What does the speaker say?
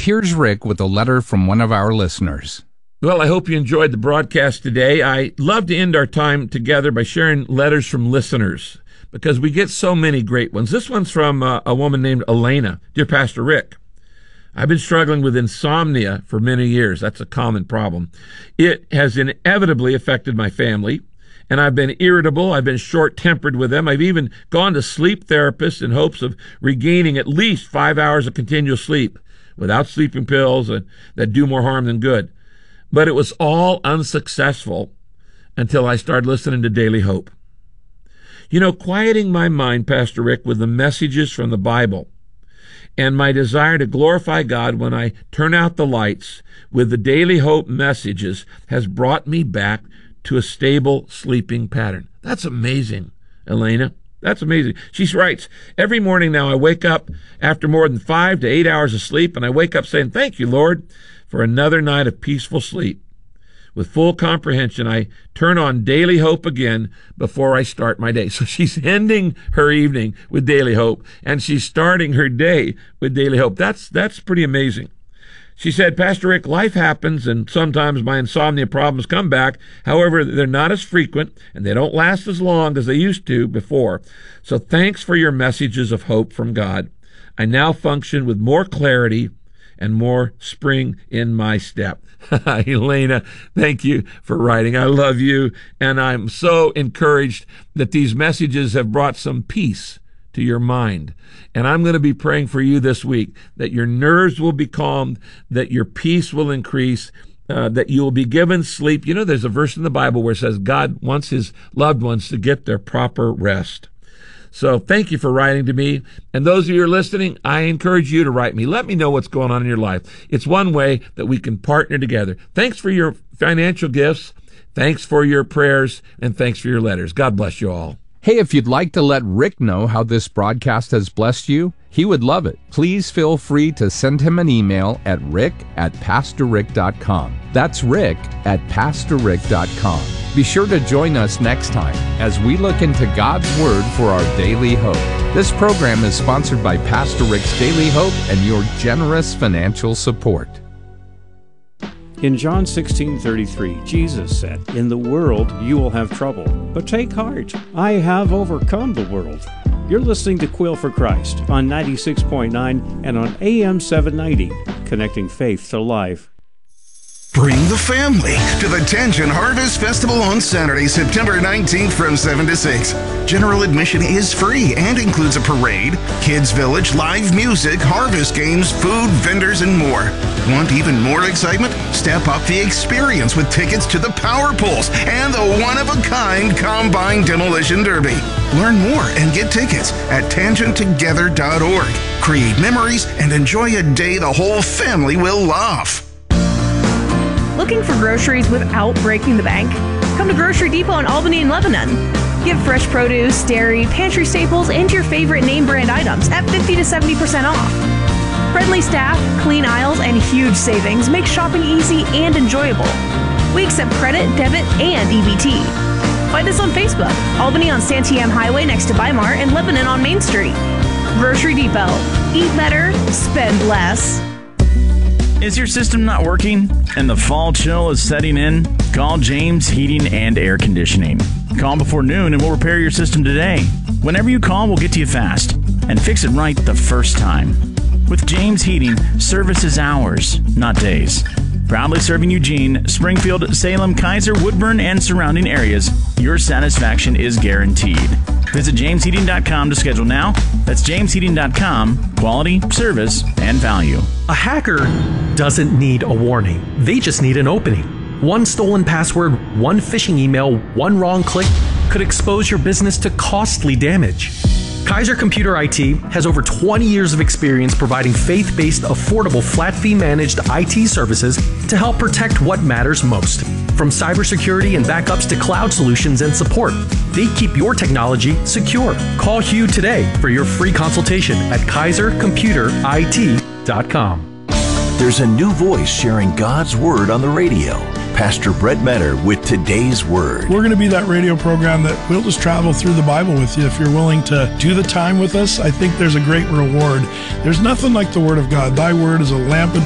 here's Rick with a letter from one of our listeners. Well, I hope you enjoyed the broadcast today. I love to end our time together by sharing letters from listeners because we get so many great ones. This one's from a woman named Elena. Dear Pastor Rick, I've been struggling with insomnia for many years. That's a common problem. It has inevitably affected my family, and I've been irritable. I've been short-tempered with them. I've even gone to sleep therapists in hopes of regaining at least 5 hours of continuous sleep without sleeping pills that do more harm than good. But it was all unsuccessful until I started listening to Daily Hope. You know, quieting my mind, Pastor Rick, with the messages from the Bible and my desire to glorify God when I turn out the lights with the Daily Hope messages has brought me back to a stable sleeping pattern. That's amazing, Elena. That's amazing. She writes, every morning now I wake up after more than 5 to 8 hours of sleep, and I wake up saying, thank you, Lord, for another night of peaceful sleep. With full comprehension, I turn on Daily Hope again before I start my day. So she's ending her evening with Daily Hope, and she's starting her day with Daily Hope. That's pretty amazing. She said, Pastor Rick, life happens, and sometimes my insomnia problems come back. However, they're not as frequent, and they don't last as long as they used to before. So thanks for your messages of hope from God. I now function with more clarity and more spring in my step. Elena, thank you for writing. I love you, and I'm so encouraged that these messages have brought some peace to your mind. And I'm going to be praying for you this week that your nerves will be calmed, that your peace will increase, that you will be given sleep. You know, there's a verse in the Bible where it says God wants his loved ones to get their proper rest. So thank you for writing to me. And those of you who are listening, I encourage you to write me. Let me know what's going on in your life. It's one way that we can partner together. Thanks for your financial gifts. Thanks for your prayers. And thanks for your letters. God bless you all. Hey, if you'd like to let Rick know how this broadcast has blessed you, he would love it. Please feel free to send him an email at rick@pastorrick.com. That's rick@pastorrick.com. Be sure to join us next time as we look into God's Word for our daily hope. This program is sponsored by Pastor Rick's Daily Hope and your generous financial support. In John 16:33, Jesus said, "In the world you will have trouble, but take heart. I have overcome the world." You're listening to Quill for Christ on 96.9 and on AM 790, connecting faith to life. Bring the family to the Tangent Harvest Festival on Saturday, September 19th from 7 to 6. General admission is free and includes a parade, kids village, live music, harvest games, food, vendors, and more. Want even more excitement? Step up the experience with tickets to the Power Pulls and the one-of-a-kind Combine Demolition Derby. Learn more and get tickets at tangenttogether.org. Create memories and enjoy a day the whole family will love. Looking for groceries without breaking the bank? Come to Grocery Depot in Albany and Lebanon. Get fresh produce, dairy, pantry staples, and your favorite name brand items at 50 to 70% off. Friendly staff, clean aisles, and huge savings make shopping easy and enjoyable. We accept credit, debit, and EBT. Find us on Facebook, Albany on Santiam Highway next to Weimar, and Lebanon on Main Street. Grocery Depot. Eat better, spend less. Is your system not working and the fall chill is setting in? Call James Heating and Air Conditioning. Call before noon and we'll repair your system today. Whenever you call, we'll get to you fast and fix it right the first time. With James Heating, service is hours, not days. Proudly serving Eugene, Springfield, Salem, Kaiser, Woodburn, and surrounding areas, your satisfaction is guaranteed. Visit jamesheating.com to schedule now. That's jamesheating.com. Quality, service, and value. A hacker doesn't need a warning. They just need an opening. One stolen password, one phishing email, one wrong click could expose your business to costly damage. Kaiser Computer IT has over 20 years of experience providing faith-based, affordable, flat-fee managed IT services to help protect what matters most. From cybersecurity and backups to cloud solutions and support, they keep your technology secure. Call Hugh today for your free consultation at kaisercomputerit.com. There's a new voice sharing God's Word on the radio. Pastor Brett Metter with Today's Word. We're going to be that radio program that we'll just travel through the Bible with you. If you're willing to do the time with us, I think there's a great reward. There's nothing like the Word of God. Thy Word is a lamp